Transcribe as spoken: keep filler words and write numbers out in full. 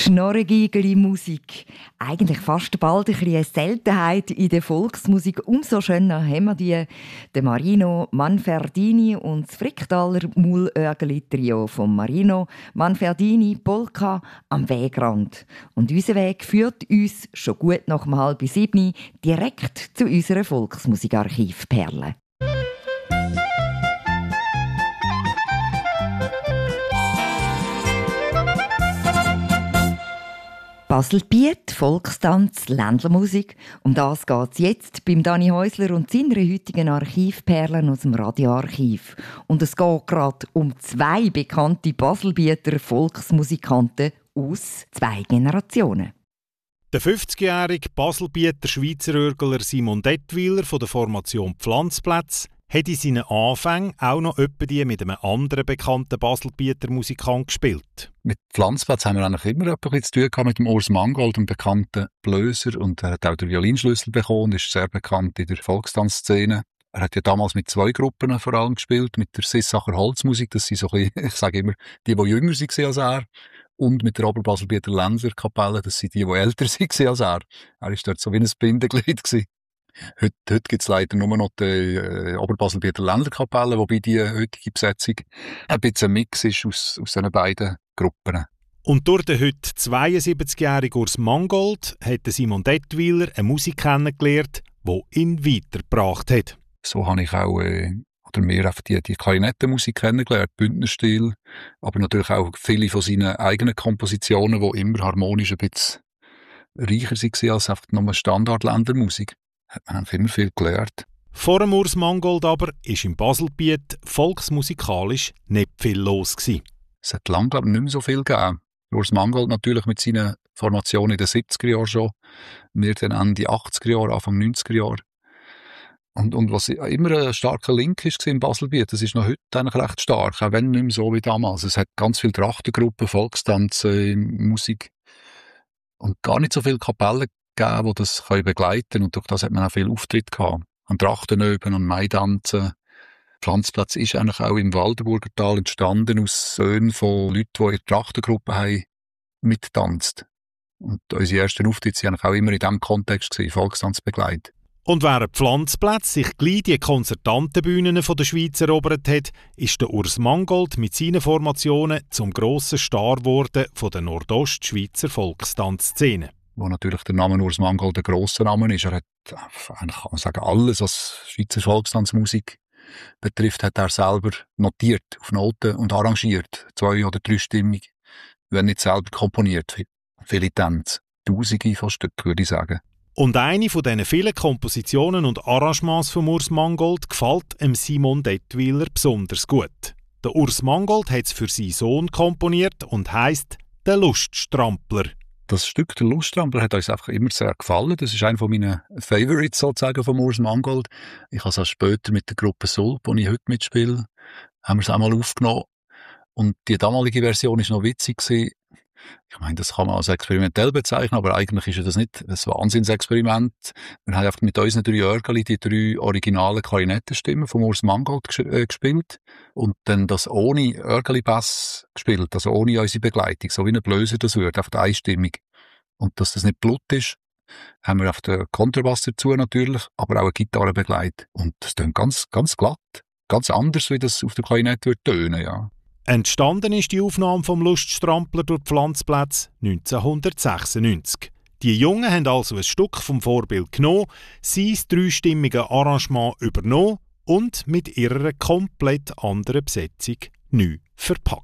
Schnorregigeli-Musik. Eigentlich fast bald ein eine Seltenheit in der Volksmusik. Umso schöner haben wir die. Der Marino Manferdini und das Fricktaler Mullögeli-Trio von Marino Manferdini Polka am Wegrand. Und unser Weg führt uns schon gut nach um halb sieben direkt zu unserer Volksmusikarchivperle. Baselbiet, Volkstanz, Ländlermusik. Um das geht es jetzt beim Dani Häusler und seiner heutigen Archivperlen aus dem Radioarchiv. Und es geht gerade um zwei bekannte Baselbieter Volksmusikanten aus zwei Generationen. Der fünfzigjährige Baselbieter Schweizerörgler Simon Dettwiler von der Formation Pflanzplätz hat in seinen Anfängen auch noch etwa die mit einem anderen bekannten Baselbieter Musikant gespielt. Mit Pflanzplätz haben wir eigentlich immer etwas zu tun gehabt mit dem Urs Mangold, einem bekannten Blöser. Und er hat auch den Violinschlüssel bekommen, ist sehr bekannt in der Volkstanzszene. Er hat ja damals mit zwei Gruppen vor allem gespielt, mit der Sissacher Holzmusik, das sind so ein bisschen, ich sage immer, die, die jünger waren als er. Und mit der Oberbaselbieter Ländlerkapelle, das sind die, die älter waren als er. Er war dort so wie ein Bindeglied gewesen. Heute, heute gibt es leider nur noch die äh, Oberbaselbieter Ländlerkapelle, wobei die heutige Besetzung ein bisschen ein Mix ist aus, aus diesen beiden Gruppen. Und durch den heute zweiundsiebzigjährigen Urs Mangold hat Simon Dettwiler eine Musik kennengelernt, die ihn weitergebracht hat. So habe ich auch, äh, oder mehr einfach die, die Klarinettenmusik kennengelernt, Bündnerstil, aber natürlich auch viele von seinen eigenen Kompositionen, die immer harmonisch ein bisschen reicher waren als einfach nur Standard-Ländlermusik. Hat man einfach immer viel gelernt. Vor dem Urs Mangold aber war im Baselbiet volksmusikalisch nicht viel los gewesen. Es hat lange, glaube ich, nicht mehr so viel gegeben. Urs Mangold natürlich mit seinen Formationen in den siebziger Jahren schon, wir dann Ende achtziger Jahre, Anfang neunziger Jahre. Und, und was immer ein starker Link war im Baselbiet, das ist noch heute eigentlich recht stark, auch wenn nicht mehr so wie damals. Es hat ganz viele Trachtengruppen, Volkstanz, äh, Musik und gar nicht so viele Kapellen gegeben, die das begleiten können. Und durch das hat man auch viel Auftritt gehabt. An Trachtenöben, an Maidanzen. Pflanzplatz ist eigentlich auch im Waldenburger Tal entstanden aus Söhnen von Leuten, die in der Trachtengruppe haben mittanzt. Und unsere ersten Auftritte waren eigentlich auch immer in diesem Kontext gewesen, Volkstanz begleitet. Und während Pflanzplätz sich gleich die Konzertantenbühnen der Schweiz erobert hat, ist der Urs Mangold mit seinen Formationen zum grossen Star geworden von der Nordostschweizer Volkstanzszene. Wo natürlich der Name Urs Mangold ein grosser Name ist. Er hat, eigentlich kann man sagen, alles, was Schweizer Volkstanzmusik betrifft, hat er selber notiert, auf Noten und arrangiert. Zwei- oder dreistimmig, wenn nicht selber komponiert. Viele Tänze, Tausende von Stücken, würde ich sagen. Und eine von diesen vielen Kompositionen und Arrangements von Urs Mangold gefällt dem Simon Dettwiler besonders gut. Der Urs Mangold hat es für seinen Sohn komponiert und heisst «Der Luststrampler». Das Stück «Der Luststrampler» hat uns einfach immer sehr gefallen. Das ist einer meiner Favorites sozusagen von Urs Mangold. Ich habe es auch später mit der Gruppe Sulp, wo ich heute mitspiele, haben wir es auch mal aufgenommen. Und die damalige Version war noch witzig gewesen. Ich meine, das kann man als experimentell bezeichnen, aber eigentlich ist das nicht ein Wahnsinnsexperiment. Wir haben einfach mit unseren drei Örgeli die drei originalen Klarinettenstimmen von Urs Mangold ges- äh, gespielt und dann das ohne Örgeli-Bass gespielt, also ohne unsere Begleitung, so wie ein Blöser das würde, einfach einstimmig. Und dass das nicht Blut ist, haben wir auf den Kontrabass dazu natürlich, aber auch eine Gitarre begleitet. Und das tönt ganz, ganz glatt, ganz anders, wie das auf der Klarinette würde tönen, ja. Entstanden ist die Aufnahme vom Luststrampler durch die Pflanzplätze neunzehnhundertsechsundneunzig. Die Jungen haben also ein Stück vom Vorbild genommen, sein dreistimmiges Arrangement übernommen und mit ihrer komplett anderen Besetzung neu verpackt.